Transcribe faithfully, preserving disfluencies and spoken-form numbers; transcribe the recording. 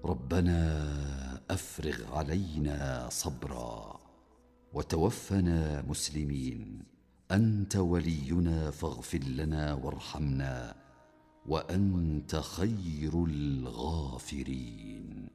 ربنا أفرغ علينا صبرا وتوفنا مسلمين. أنت ولينا فاغفر لنا وارحمنا وأنت خير الغافرين.